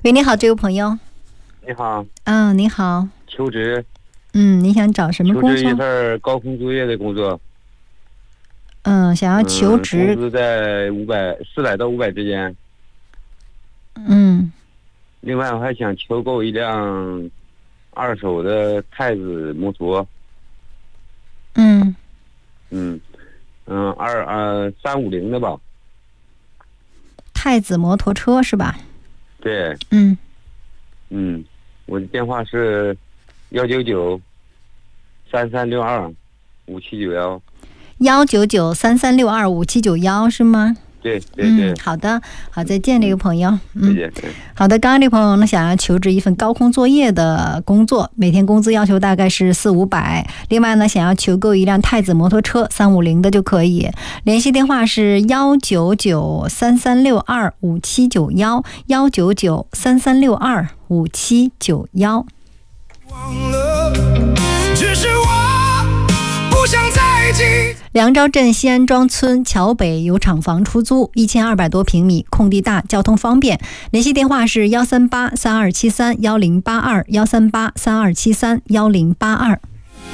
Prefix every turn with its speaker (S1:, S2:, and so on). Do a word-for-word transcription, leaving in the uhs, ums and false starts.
S1: 喂，你好，这位朋友。
S2: 你好。
S1: 嗯，你好。
S2: 求职。
S1: 嗯，你想找什么工作？
S2: 求职一份高空作业的工作。
S1: 嗯，想要求职。
S2: 嗯、工资在五百四百到五百之间。
S1: 嗯。
S2: 另外，我还想求购一辆二手的太子摩托。
S1: 嗯。
S2: 嗯嗯，二呃三五零的吧。
S1: 太子摩托车是吧？
S2: 对。
S1: 嗯。
S2: 嗯，我的电话是幺九九三三六二五七九幺。
S1: 幺九九三三六二五七九幺是吗？
S2: 对对对、
S1: 嗯，好的，好，再见，这个朋友。
S2: 嗯，再见。
S1: 好的，刚刚这个朋友呢，想要求职一份高空作业的工作，每天工资要求大概是四五百。另外呢，想要求购一辆太子摩托车，三五零的就可以。联系电话是幺九九三三六二五七九幺，幺九九三三六二五七九幺。只是我不想再记。梁昭镇西安庄村桥北有厂房出租，一千二百多平米，空地大，交通方便。联系电话是幺三八三二七三幺零八二，幺三八三二七三幺零八二。